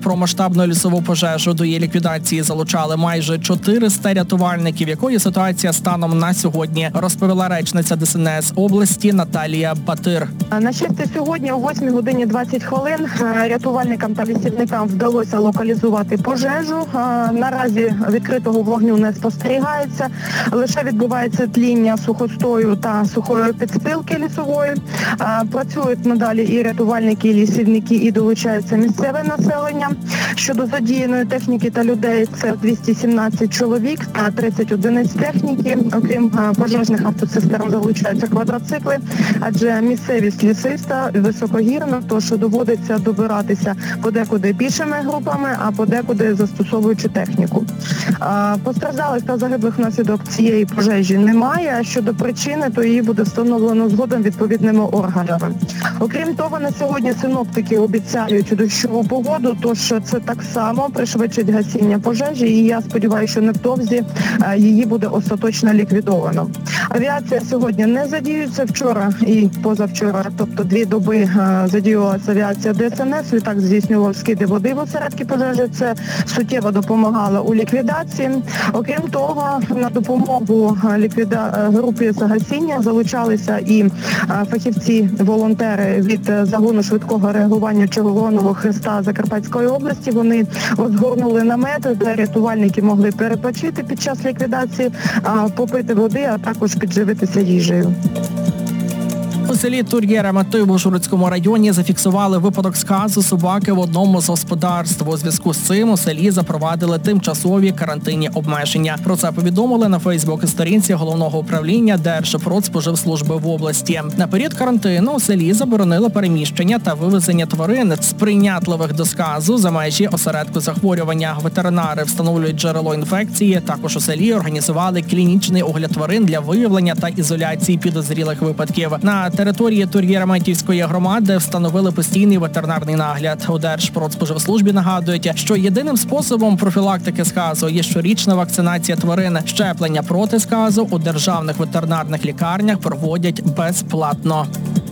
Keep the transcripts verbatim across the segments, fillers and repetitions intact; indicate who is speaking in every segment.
Speaker 1: про масштабну лісову пожежу. До її ліквідації залучали майже чотириста рятувальників. Якою ситуація станом на сьогодні, розповіла речниця Де Ес Ен Ес області Наталія Батир.
Speaker 2: На щастя, сьогодні о восьмій годині двадцять хвилин рятувальникам та лісівникам вдалося локалізувати пожежу. Наразі відкритого вогню не спостерігається. Лише відбувається тління сухостою та сухої підспілки лісової. Працюють надалі і рятувальники, і лісівники, і долучається місцеве населення. Щодо задіяної техніки та людей, це двісті сімнадцять чоловік та тридцять одиниць техніки. Окрім пожежних автоцистерн залучаються квадроцикли, адже місцевість лісиста, високогірна, тож доводиться добиратися подекуди пішими групами, а подекуди застосовуючи техніку. Постраждалих та загиблих внаслідок цієї пожежі немає. Щодо причини, то її буде встановлено згодом відповідними органами. Окрім того, на сьогодні синоптики обіцяють дощову погоду, тож це так само пришвидшить гасіння пожежі, і я сподіваюся, що невдовзі її буде остаточно ліквідовано. Авіація сьогодні не задіюється. Вчора і позавчора, тобто дві доби, задіювалася авіація Де Ес Ен Ес, літак здійснював скиди води в осередки пожежі, це суттєво допомагало у ліквідації. Окрім того, на допомогу ліквіда... групі загасіння залучалися і фахівці-волонтери від загону швидкого реагування Червоного Хреста Закарпатської області. Вони розгорнули намети, де рятувальники могли перепочити під час ліквідації, попити води, а також підживитися їжею.
Speaker 1: У селі Тур'є-Ремети в Ужгородському районі зафіксували випадок сказу собаки в одному з господарств. У зв'язку з цим у селі запровадили тимчасові карантинні обмеження. Про це повідомили на Фейсбук-сторінці Головного управління Держпродспоживслужби в області. На період карантину у селі заборонили переміщення та вивезення тварин, сприйнятливих до сказу, за межі осередку захворювання. Ветеринари встановлюють джерело інфекції. Також у селі організували клінічний огляд тварин для виявлення та ізоляції підозрілих випадків. На території Тур'є-Реметівської громади встановили постійний ветеринарний нагляд. У Держпродспоживслужбі нагадують, що єдиним способом профілактики сказу є щорічна вакцинація тварин. Щеплення проти сказу у державних ветеринарних лікарнях проводять безплатно.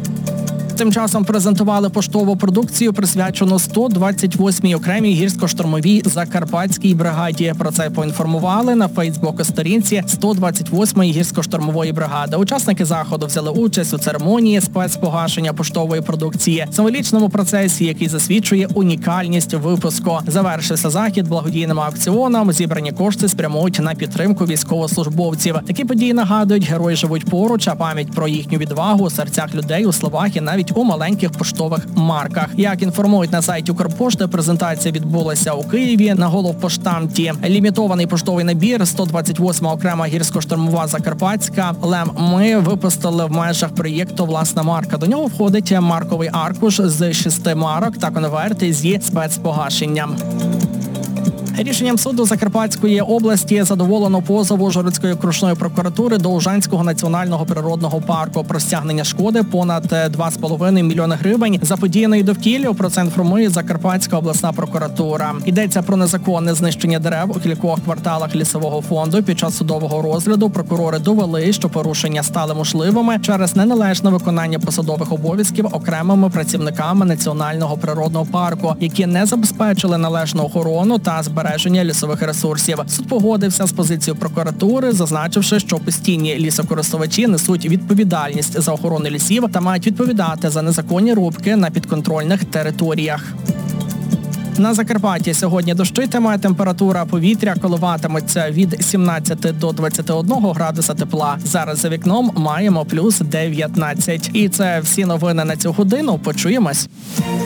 Speaker 1: Тим часом презентували поштову продукцію, присвячену сто двадцять восьмій окремій гірсько-штурмовій Закарпатській бригаді. Про це поінформували на Фейсбук-сторінці сто двадцять восьмої гірсько-штурмової бригади. Учасники заходу взяли участь у церемонії спецпогашення поштової продукції, символічному процесі, який засвідчує унікальність випуску. Завершився захід благодійним аукціоном. Зібрані кошти спрямують на підтримку військовослужбовців. Такі події нагадують, герої живуть поруч, а пам'ять про їхню відвагу у серцях людей, у словах і навіть у маленьких поштових марках. Як інформують на сайті Укрпошти, презентація відбулася у Києві на головпоштамті. Лімітований поштовий набір сто двадцять восьма окрема гірсько-штурмова Закарпатська Лем Ми випустили в межах проєкту «Власна марка». До нього входить марковий аркуш з шести марок та конверт зі спецпогашенням. Рішенням суду Закарпатської області задоволено позов Ужгородської окружної прокуратури до Ужанського національного природного парку про стягнення шкоди понад два з половиною мільйони гривень заподіяної довкіллю. Про це інформує Закарпатська обласна прокуратура. Йдеться про незаконне знищення дерев у кількох кварталах лісового фонду. Під час судового розгляду прокурори довели, що порушення стали можливими через неналежне виконання посадових обов'язків окремими працівниками національного природного парку, які не забезпечили належну охорону та збереження збереження лісових ресурсів. Суд погодився з позицією прокуратури, зазначивши, що постійні лісокористувачі несуть відповідальність за охорону лісів та мають відповідати за незаконні рубки на підконтрольних територіях. На Закарпатті сьогодні дощитиме, температура повітря коливатиметься від сімнадцяти до двадцяти одного градуса тепла. Зараз за вікном маємо плюс дев'ятнадцять. І це всі новини на цю годину. Почуємось.